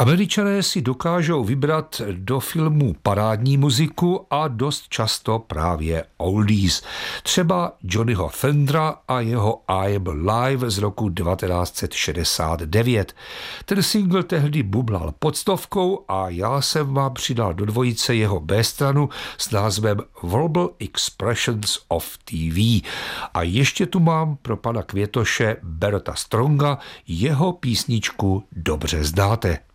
Američané si dokážou vybrat do filmů parádní muziku a dost často právě oldies. Třeba Johnnyho Thundera a jeho I'm Live z roku 1969. Ten single tehdy bublal pod stovkou a já jsem vám přidal do dvojice jeho B-stranu s názvem Verbal Expressions of TV. A ještě tu mám pro pana Květoše Berta Stronga jeho písničku Dobře znáte.